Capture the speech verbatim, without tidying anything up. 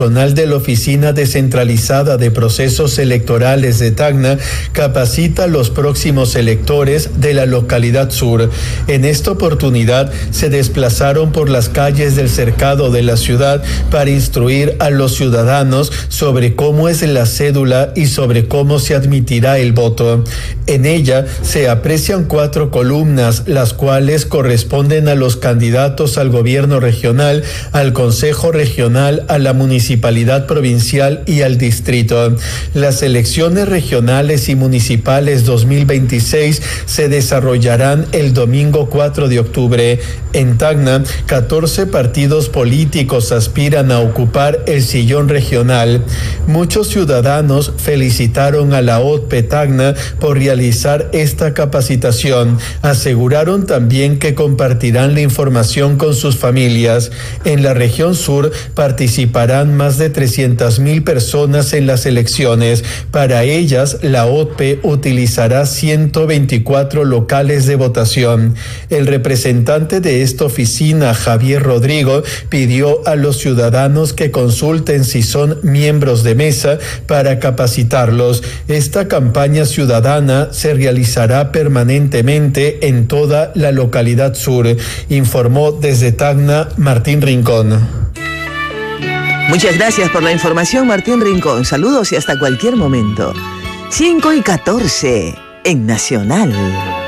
Personal de la Oficina Descentralizada de Procesos Electorales de Tacna capacita a los próximos electores de la localidad sur. En esta oportunidad se desplazaron por las calles del cercado de la ciudad para instruir a los ciudadanos sobre cómo es la cédula y sobre cómo se admitirá el voto. En ella se aprecian cuatro columnas, las cuales corresponden a los candidatos al gobierno regional, al consejo regional, a la municipalidad municipalidad provincial y al distrito. Las elecciones regionales y municipales dos mil veintiséis se desarrollarán el domingo cuatro de octubre. En Tacna, catorce partidos políticos aspiran a ocupar el sillón regional. Muchos ciudadanos felicitaron a la O T P E Tacna por realizar esta capacitación. Aseguraron también que compartirán la información con sus familias. En la región sur participarán más de trescientas mil personas en las elecciones. Para ellas, la O T P E utilizará ciento veinticuatro locales de votación. El representante de esta oficina, Javier Rodrigo, pidió a los ciudadanos que consulten si son miembros de mesa para capacitarlos. Esta campaña ciudadana se realizará permanentemente en toda la localidad sur, informó desde Tacna Martín Rincón. Muchas gracias por la información, Martín Rincón. Saludos y hasta cualquier momento. cinco y catorce en Nacional.